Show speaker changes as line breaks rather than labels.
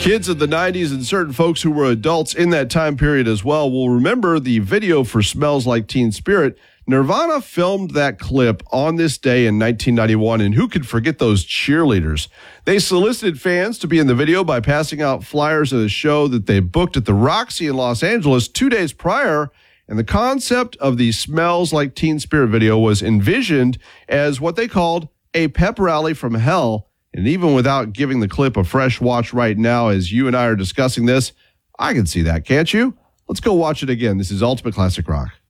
Kids of the 90s and certain folks who were adults in that time period as well will remember the video for Smells Like Teen Spirit. Nirvana filmed that clip on this day in 1991, and who could forget those cheerleaders? They solicited fans to be in the video by passing out flyers of the show that they booked at the Roxy in Los Angeles 2 days prior, and the concept of the Smells Like Teen Spirit video was envisioned as what they called a pep rally from hell. And even without giving the clip a fresh watch right now as you and I are discussing this, I can see that, can't you? Let's go watch it again. This is Ultimate Classic Rock.